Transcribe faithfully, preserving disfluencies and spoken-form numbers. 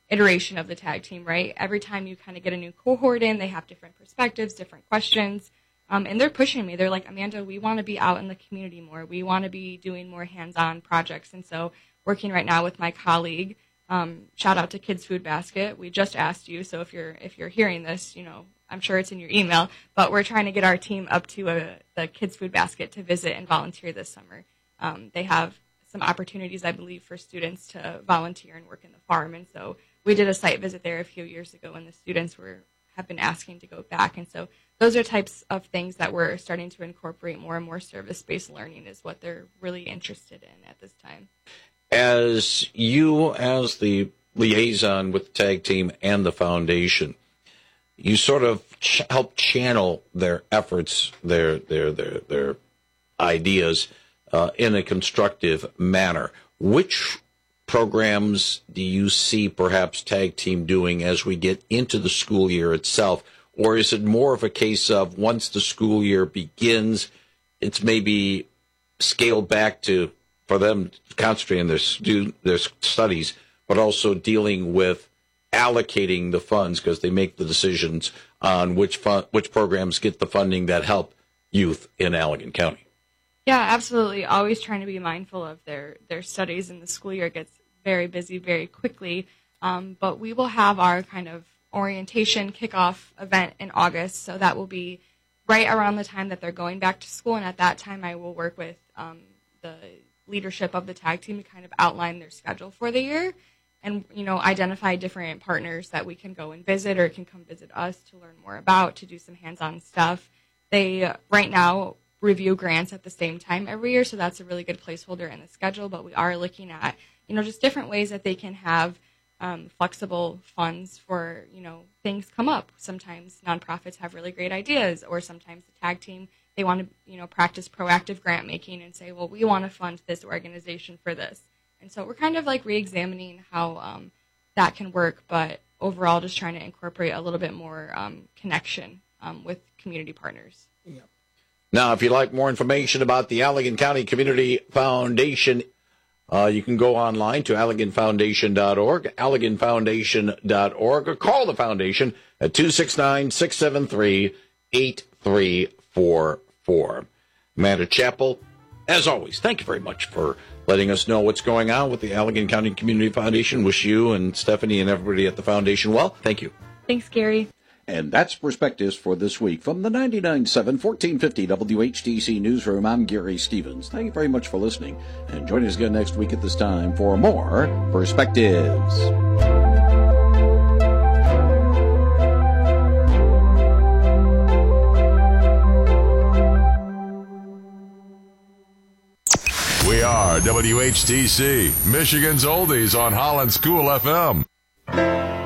iteration of the tag team, right? Every time you kind of get a new cohort in, they have different perspectives, different questions, um, and they're pushing me. They're like, Amanda, we want to be out in the community more. We want to be doing more hands-on projects. And so working right now with my colleague, um, shout out to Kids Food Basket. We just asked you, so if you're if you're hearing this, you know, I'm sure it's in your email, but we're trying to get our team up to a, the Kids Food Basket to visit and volunteer this summer. Um, they have some opportunities, I believe, for students to volunteer and work in the farm. And so we did a site visit there a few years ago, and the students were have been asking to go back. And so those are types of things that we're starting to incorporate more and more. Service-based learning is what they're really interested in at this time. As you, as the liaison with the tag team and the foundation, you sort of ch- help channel their efforts, their their their their ideas uh, in a constructive manner. Which programs do you see perhaps tag team doing as we get into the school year itself? Or is it more of a case of once the school year begins, it's maybe scaled back to, for them to concentrate on their, stu- their studies, but also dealing with allocating the funds because they make the decisions on which fun- which programs get the funding that help youth in Allegan County? Yeah, absolutely. Always trying to be mindful of their, their studies, and the school year gets very busy very quickly. Um, but we will have our kind of orientation kickoff event in August, so that will be right around the time that they're going back to school. And at that time, I will work with um, the leadership of the tag team to kind of outline their schedule for the year, and you know, identify different partners that we can go and visit or can come visit us to learn more about, to do some hands-on stuff. They right now review grants at the same time every year, so that's a really good placeholder in the schedule. But we are looking at, you know, just different ways that they can have um, flexible funds for, you know, things come up. Sometimes nonprofits have really great ideas, or sometimes the tag team, they want to, you know, practice proactive grant making and say, well, we want to fund this organization for this. And so we're kind of like re-examining how um, that can work, but overall just trying to incorporate a little bit more um, connection um, with community partners. Yeah. Now, if you'd like more information about the Allegan County Community Foundation, uh, you can go online to allegan foundation dot org, allegan foundation dot org, or call the foundation at two six nine, six seven three, eight three four four. Amanda Chappell, as always, thank you very much for letting us know what's going on with the Allegan County Community Foundation. Wish you and Stephanie and everybody at the foundation well. Thank you. Thanks, Gary. And that's Perspectives for this week. From the ninety-nine point seven, fourteen fifty W H T C Newsroom, I'm Gary Stevens. Thank you very much for listening. And join us again next week at this time for more Perspectives. We are W H T C, Michigan's Oldies on Holland School F M.